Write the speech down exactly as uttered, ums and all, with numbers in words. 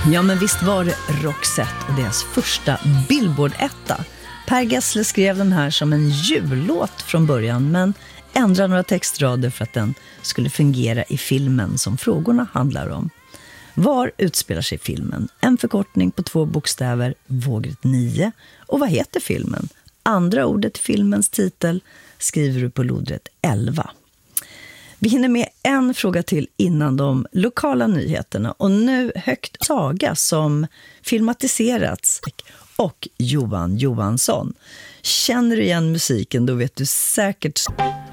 Ja, men visst var det Roxette och deras första Billboard-etta. Per Gessle skrev den här som en jullåt från början, men ändrade några textrader för att den skulle fungera i filmen som frågorna handlar om. Var utspelar sig filmen? En förkortning på två bokstäver, vågret nio. Och vad heter filmen? Andra ordet i filmens titel skriver du på lodrätt elva. Vi hinner med en fråga till innan de lokala nyheterna. Och nu högt Saga som filmatiserats och Johan Johansson. Känner du igen musiken, då vet du säkert...